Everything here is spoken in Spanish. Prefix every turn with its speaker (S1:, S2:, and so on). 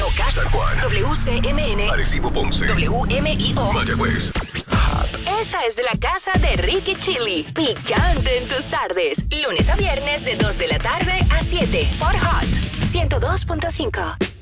S1: Moca,
S2: San Juan,
S1: WCMN,
S2: Arecibo, Ponce,
S1: WMIO.
S2: Mayagüez.
S1: Esta es de la casa de Ricky Chili. Picante en tus tardes. Lunes a viernes de 2 de la tarde a 7 por Hot 102.5.